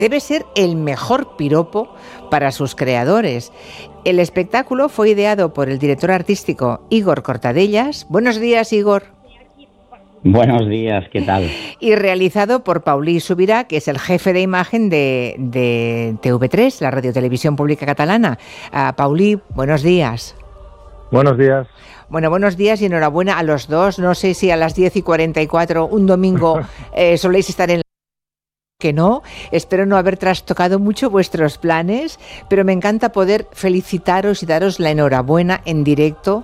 debe ser el mejor piropo para sus creadores. El espectáculo fue ideado por el director artístico Igor Cortadellas. Buenos días, Igor. Buenos días, ¿qué tal? Y realizado por Paulí Subirà, que es el jefe de imagen de TV3, la Radiotelevisión Pública Catalana. Paulí, buenos días. Buenos días. Bueno, buenos días y enhorabuena a los dos. No sé si a las 10:44 un domingo soléis estar en que no, espero no haber trastocado mucho vuestros planes, pero me encanta poder felicitaros y daros la enhorabuena en directo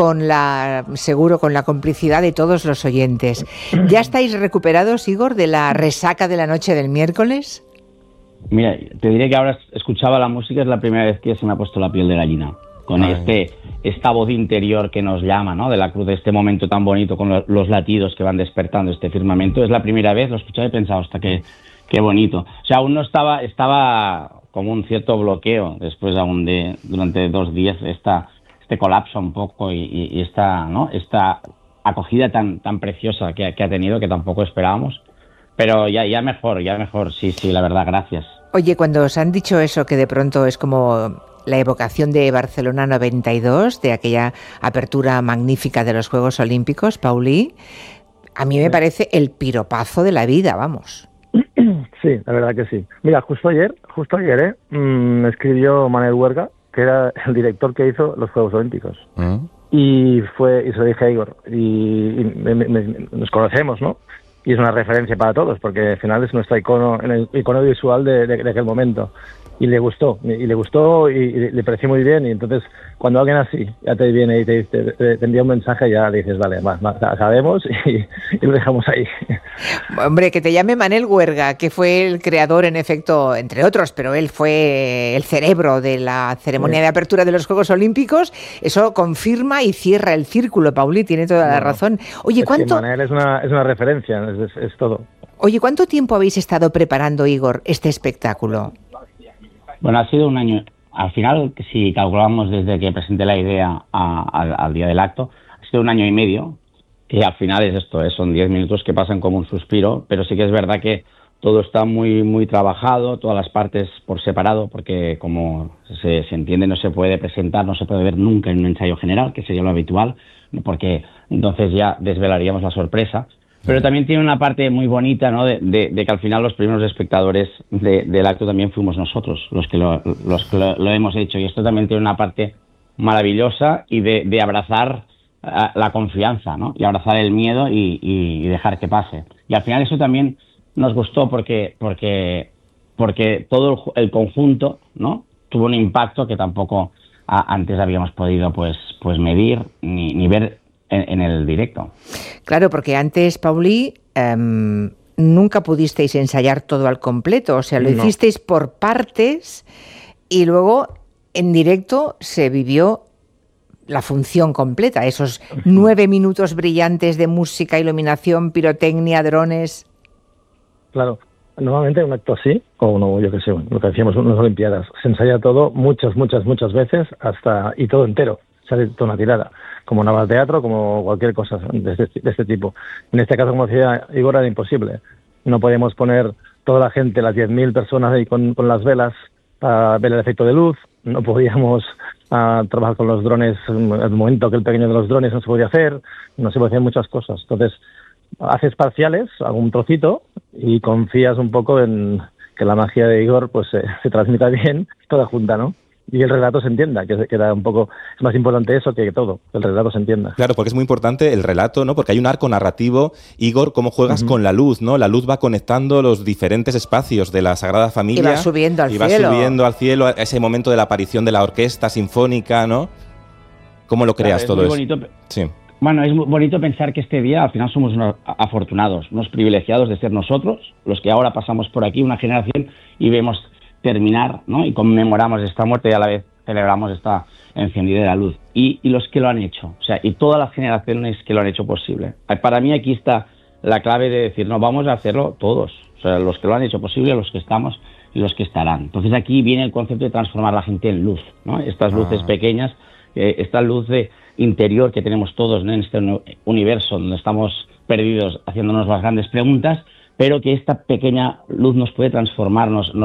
seguro con la complicidad de todos los oyentes. ¿Ya estáis recuperados, Igor, de la resaca de la noche del miércoles? Mira, te diré que ahora escuchaba la música, es la primera vez que se me ha puesto la piel de gallina, con esta voz interior que nos llama, ¿no? De la cruz, de este momento tan bonito, con los latidos que van despertando este firmamento. Es la primera vez, lo escuchaba y pensaba, hasta qué bonito. O sea, aún no estaba como un cierto bloqueo después aún durante 2 días este colapso un poco y esta acogida tan preciosa que ha tenido, que tampoco esperábamos. Pero ya mejor, sí, la verdad, gracias. Oye, cuando os han dicho eso, que de pronto es como la evocación de Barcelona 92, de aquella apertura magnífica de los Juegos Olímpicos, Paulí, a mí me parece el piropazo de la vida, vamos. Sí, la verdad que sí. Mira, justo ayer, me escribió Manel Huerga, que era el director que hizo los Juegos Olímpicos. Y se lo dije a Igor. Y nos conocemos, ¿no? Y es una referencia para todos, porque al final es nuestro icono visual de aquel momento. Y le gustó, y le pareció muy bien. Y entonces, cuando alguien así ya te viene y te envía un mensaje, ya le dices, vale, sabemos, y lo dejamos ahí. Hombre, que te llame Manel Huerga, que fue el creador, en efecto, entre otros, pero él fue el cerebro de la ceremonia de apertura de los Juegos Olímpicos. Eso confirma y cierra el círculo, Paulí, tiene toda la razón. Oye, ¿cuánto? Manel es una referencia, es todo. Oye, ¿cuánto tiempo habéis estado preparando, Igor, este espectáculo? Bueno, ha sido un año. Al final, si calculamos desde que presenté la idea al día del acto, ha sido 1 año y medio, que al final es esto, son 10 minutos que pasan como un suspiro, pero sí que es verdad que todo está muy, muy trabajado, todas las partes por separado, porque como se entiende, no se puede presentar, no se puede ver nunca en un ensayo general, que sería lo habitual, porque entonces ya desvelaríamos la sorpresa. Pero también tiene una parte muy bonita, ¿no? De que al final los primeros espectadores del acto también fuimos nosotros los que lo hemos hecho. Y esto también tiene una parte maravillosa y de abrazar la confianza, ¿no? Y abrazar el miedo y dejar que pase. Y al final eso también nos gustó porque todo el conjunto, ¿no? Tuvo un impacto que tampoco antes habíamos podido pues medir ni ver en el directo. Claro, porque antes, Paulí, nunca pudisteis ensayar todo al completo, o sea, lo hicisteis por partes y luego en directo se vivió la función completa, esos 9 minutos brillantes de música, iluminación, pirotecnia, drones. Claro, normalmente un acto así, o yo qué sé, lo que decíamos, unas Olimpiadas, se ensaya todo muchas veces y todo entero, sale toda una tirada, como una obra de teatro, como cualquier cosa de este tipo. En este caso, como decía Igor, era imposible. No podíamos poner toda la gente, las 10.000 personas ahí con las velas para ver el efecto de luz, no podíamos trabajar con los drones, el momento que el pequeño de los drones no se podía hacer, no se podían hacer muchas cosas. Entonces, haces parciales, algún trocito, y confías un poco en que la magia de Igor pues se transmita bien, toda junta, ¿no? Y el relato se entienda, que era un poco, es más importante eso que todo, que el relato se entienda. Claro, porque es muy importante el relato, ¿no? Porque hay un arco narrativo. Igor, ¿cómo juegas con la luz, no? La luz va conectando los diferentes espacios de la Sagrada Familia. Y va subiendo al cielo, a ese momento de la aparición de la orquesta sinfónica, ¿no? ¿Cómo lo creas todo eso? Sí. Bueno, es muy bonito pensar que este día al final somos unos afortunados, unos privilegiados de ser nosotros, los que ahora pasamos por aquí, una generación, y vemos terminar, ¿no? Y conmemoramos esta muerte y a la vez celebramos esta encendida de la luz. Y los que lo han hecho, o sea, y todas las generaciones que lo han hecho posible. Para mí aquí está la clave de decir, no, vamos a hacerlo todos. O sea, los que lo han hecho posible, los que estamos y los que estarán. Entonces aquí viene el concepto de transformar la gente en luz, ¿no? Estas luces pequeñas, esta luz interior que tenemos todos, ¿no? En este universo donde estamos perdidos haciéndonos las grandes preguntas, pero que esta pequeña luz nos puede transformarnos,